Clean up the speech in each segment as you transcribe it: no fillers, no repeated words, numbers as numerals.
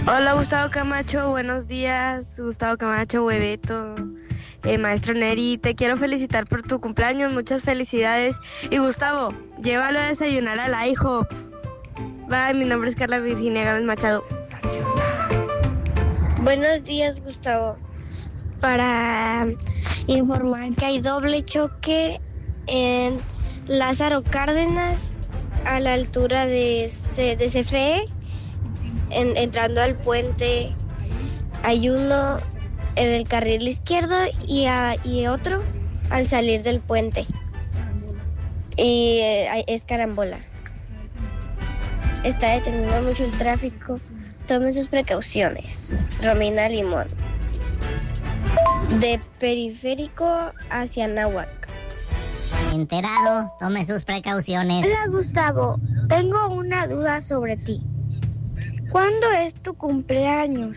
Hola Gustavo Camacho, buenos días. Gustavo Camacho, Hueveto, maestro Neri, te quiero felicitar por tu cumpleaños, muchas felicidades. Y Gustavo, llévalo a desayunar al IHOP. Bye, mi nombre es Carla Virginia Gámez Machado. Buenos días, Gustavo. Para informar que hay doble choque en Lázaro Cárdenas a la altura de CFE, entrando al puente. Hay uno en el carril izquierdo y otro al salir del puente. Y es carambola. Está deteniendo mucho el tráfico. Tomen sus precauciones. Romina Limón. De Periférico hacia Anáhuac. Enterado, tome sus precauciones. Hola Gustavo, tengo una duda sobre ti. ¿Cuándo es tu cumpleaños?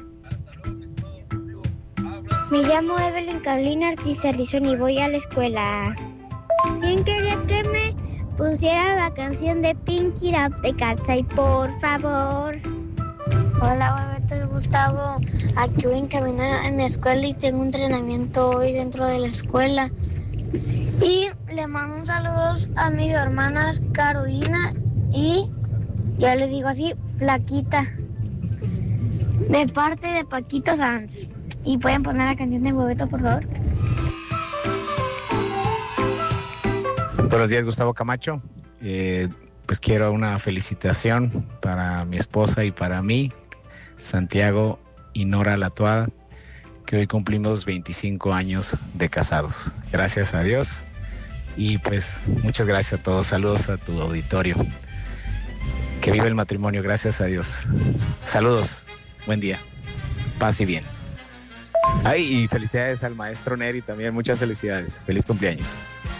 Me llamo Evelyn Carolina Artiza Rizón y voy a la escuela. ¿Quién quería que me pusiera la canción de Pinky Up de Katsai, por favor? Hola, soy Gustavo. Aquí voy en camino a mi escuela y tengo un entrenamiento hoy dentro de la escuela. Y le mando un saludos a mis hermanas Carolina y, ya les digo así, Flaquita. De parte de Paquito Sanz. ¿Y pueden poner la canción de Hueveto, por favor? Buenos días, Gustavo Camacho. Pues quiero una felicitación para mi esposa y para mí, Santiago y Nora Latuada, que hoy cumplimos 25 años de casados. Gracias a Dios y pues muchas gracias a todos. Saludos a tu auditorio. Que viva el matrimonio, gracias a Dios. Saludos, buen día, paz y bien. Ay, y felicidades al maestro Neri también, muchas felicidades. Feliz cumpleaños.